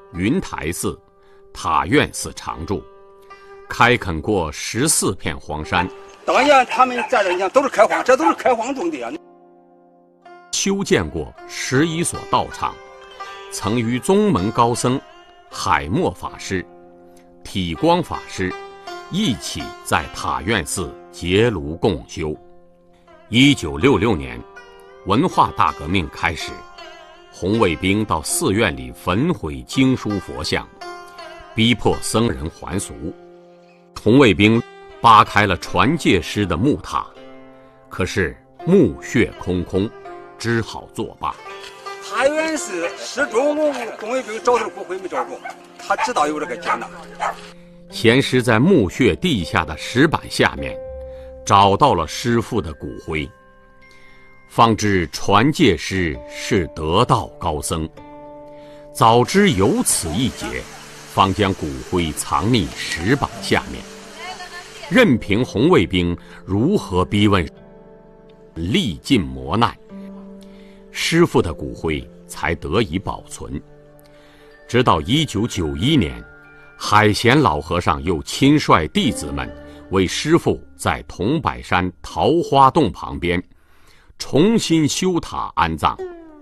云台寺、塔院寺常住，开垦过14片荒山。 当年他们在这，你看都是开荒，这都是开荒种地啊。 修建过11所道场，曾与宗门高僧海默法师、体光法师一起在塔院寺结庐共修。1966年，文化大革命开始，红卫兵到寺院里焚毁经书佛像，逼迫僧人还俗。红卫兵扒开了传戒师的木塔，可是墓穴空空，只好作罢。 塔院寺始终红卫兵找到骨灰没找着，他知道有这个劫难。 贤师在墓穴地下的石板下面找到了师父的骨灰，方知传戒师是得道高僧。早知有此一劫，方将骨灰藏匿石板下面，任凭红卫兵如何逼问，历尽磨难，师父的骨灰才得以保存。直到1991年，海贤老和尚又亲率弟子们为师父在桐柏山桃花洞旁边重新修塔安葬。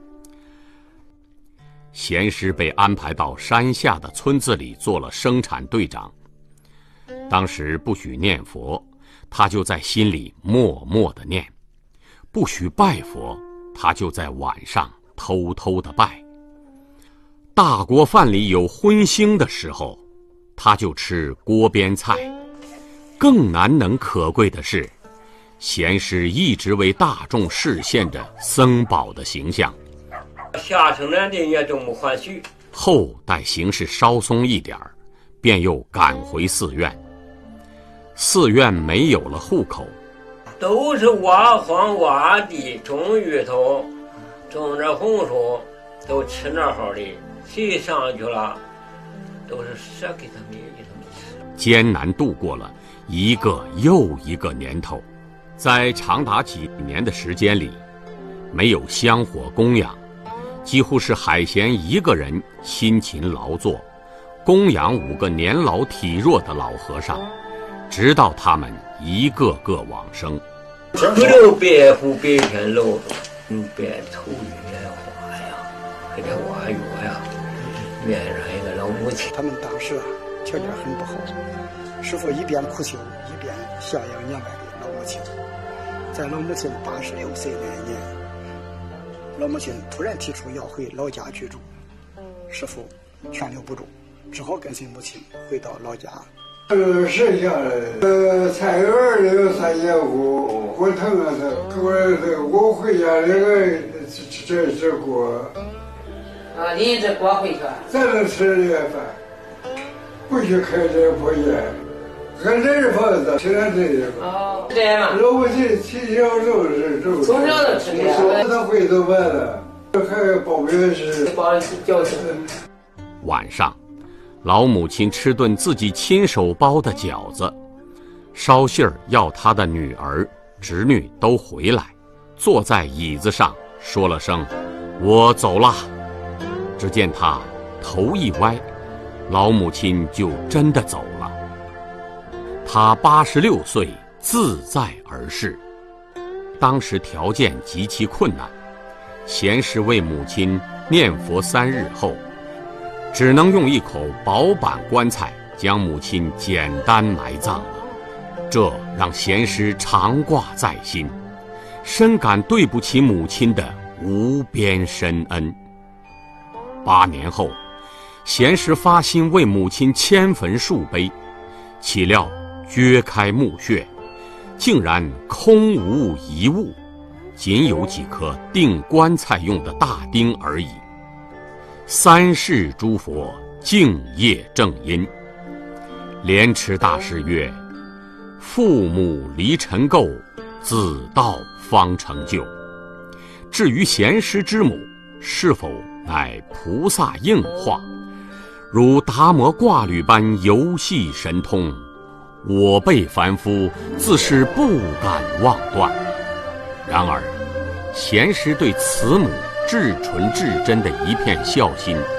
贤师被安排到山下的村子里做了生产队长。当时不许念佛，他就在心里默默地念；不许拜佛，他就在晚上偷偷地拜。大锅饭里有荤腥的时候，他就吃锅边菜。更难能可贵的是，贤师一直为大众示现着僧宝的形象。 下城南的也都没还许。 后待形势稍松一点，便又赶回寺院。寺院没有了户口， 都是挖荒挖地，种芋头，种着红薯，都吃那好的。谁上去了，都是舍给他们吃。 艰难度过了一个又一个年头，在长达几年的时间里，没有香火供养，几乎是海贤一个人辛勤劳作，供养5个年老体弱的老和尚，直到他们一个个往生。 不留白虎白天露着，用白头玉来画呀，给他挖药呀，面上一个老母亲。 他们当时条件很不好，师父一边苦修，一边孝养年迈的老母亲。在老母亲86岁那年，老母亲突然提出要回老家居住，师父劝留不住，只好跟随母亲回到老家。 剩下的菜园里有3间屋，火腾啊的，我回家那个这锅。 啊，你这锅回去？ 咱能吃这饭，不许开这破烟。俺这是房子，现在这个。 哦，这样嘛。 老母亲从小就是从小就吃这个。 他回头完了，还包面是。 包饺子。 晚上，老母亲吃顿自己亲手包的饺子，捎信儿要她的女儿、侄女都回来，坐在椅子上说了声“我走了”。只见她头一歪，老母亲就真的走了。她86岁，自在而逝。当时条件极其困难，贤师为母亲念佛3日后，只能用一口薄板棺材将母亲简单埋葬了。这让贤师常挂在心，深感对不起母亲的无边深恩。8年后，贤师发心为母亲迁坟树碑，岂料掘开墓穴，竟然空无一物，仅有几颗钉棺材用的大钉而已。3世诸佛敬业正因。莲池大师曰：父母离尘垢，子道方成就。至于贤师之母是否乃菩萨应化，如达摩挂履般游戏神通，我辈凡夫自是不敢妄断。然而贤师对慈母至纯至真的一片孝心，